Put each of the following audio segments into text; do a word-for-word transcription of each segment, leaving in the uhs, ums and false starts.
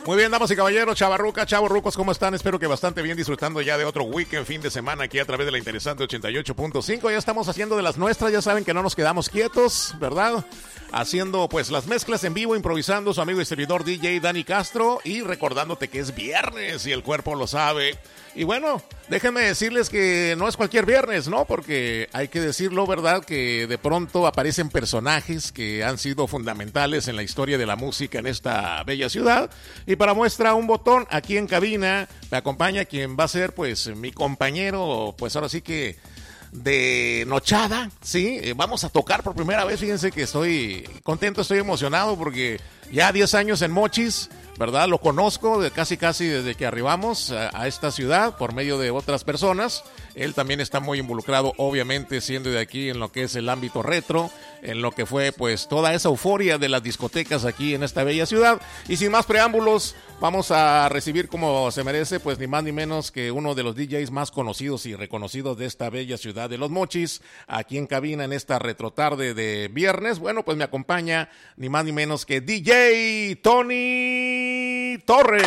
Muy bien, damas y caballeros, chavarrucas, chavorrucos, ¿cómo están? Espero que bastante bien, disfrutando ya de otro weekend, fin de semana aquí a través de la interesante ochenta y ocho punto cinco. Ya estamos haciendo de las nuestras, ya saben que no nos quedamos quietos, ¿verdad? Haciendo pues las mezclas en vivo, improvisando, su amigo y servidor D J Dani Castro, y recordándote que es viernes y el cuerpo lo sabe. Y bueno, déjenme decirles que no es cualquier viernes, ¿no? Porque hay que decirlo, ¿verdad? Que de pronto aparecen personajes que han sido fundamentales en la historia de la música en esta bella ciudad. Y para muestra un botón, aquí en cabina me acompaña quien va a ser pues mi compañero, pues ahora sí que de nochada, ¿sí? Eh, vamos a tocar por primera vez, fíjense que estoy contento, estoy emocionado porque ya diez años en Mochis, ¿verdad? Lo conozco de casi casi desde que arribamos a, a esta ciudad por medio de otras personas. Él también está muy involucrado, obviamente, siendo de aquí en lo que es el ámbito retro, en lo que fue pues toda esa euforia de las discotecas aquí en esta bella ciudad. Y sin más preámbulos, vamos a recibir como se merece, pues ni más ni menos que uno de los D Js más conocidos y reconocidos de esta bella ciudad de Los Mochis, aquí en cabina en esta retrotarde de viernes. Bueno, pues me acompaña ni más ni menos que D J Tony Torres.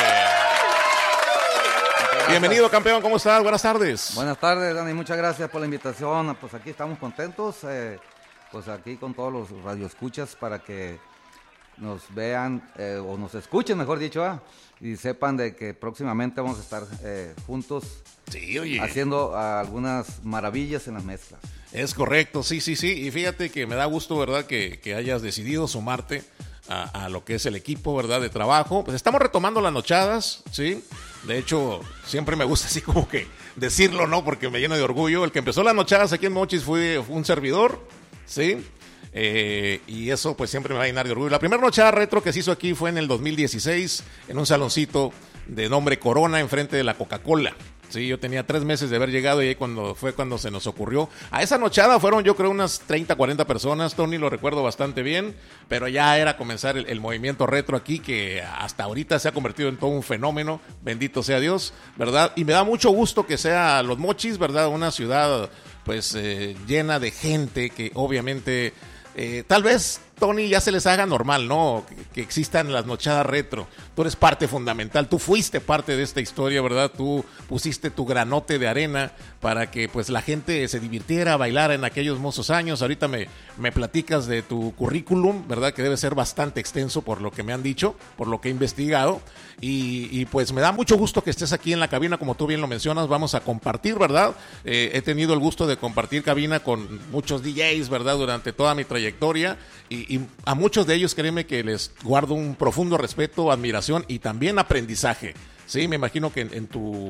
Bienvenido, campeón, ¿cómo estás? Buenas tardes. Buenas tardes, Dani, muchas gracias por la invitación. Pues aquí estamos contentos, eh, pues aquí con todos los radioescuchas para que nos vean, eh, o nos escuchen, mejor dicho, ¿eh? Y sepan de que próximamente vamos a estar eh, juntos, sí, oye, haciendo uh, algunas maravillas en las mezclas. Es correcto, sí, sí, sí, y fíjate que me da gusto, ¿verdad?, que, que hayas decidido sumarte a, a lo que es el equipo, ¿verdad?, de trabajo. Pues estamos retomando las nochadas, ¿sí? De hecho, siempre me gusta así como que decirlo, ¿no?, porque me llena de orgullo. El que empezó las nochadas aquí en Mochis fue, fue un servidor, ¿sí? Eh, y eso pues siempre me va a llenar de orgullo. La primera nochada retro que se hizo aquí fue en el dos mil dieciséis, en un saloncito de nombre Corona, enfrente de la Coca-Cola. Sí, yo tenía tres meses de haber llegado y ahí cuando fue cuando se nos ocurrió. A esa nochada fueron yo creo unas treinta, cuarenta personas, Tony, lo recuerdo bastante bien, pero ya era comenzar el, el movimiento retro aquí, que hasta ahorita se ha convertido en todo un fenómeno, bendito sea Dios, ¿verdad? Y me da mucho gusto que sea Los Mochis, ¿verdad? Una ciudad pues eh, llena de gente que obviamente... Eh, tal vez, Tony, ya se les haga normal, ¿no? Que, que existan las nochadas retro. Tú eres parte fundamental, tú fuiste parte de esta historia, ¿verdad? Tú pusiste tu granote de arena para que pues la gente se divirtiera, bailara en aquellos mozos años. Ahorita me, me platicas de tu currículum, ¿verdad? Que debe ser bastante extenso por lo que me han dicho, por lo que he investigado. Y, y pues me da mucho gusto que estés aquí en la cabina, como tú bien lo mencionas. Vamos a compartir, ¿verdad? Eh, he tenido el gusto de compartir cabina con muchos D Js, ¿verdad? Durante toda mi trayectoria. Y, y a muchos de ellos, créeme que les guardo un profundo respeto, admiración y también aprendizaje. Sí, me imagino que en, en tu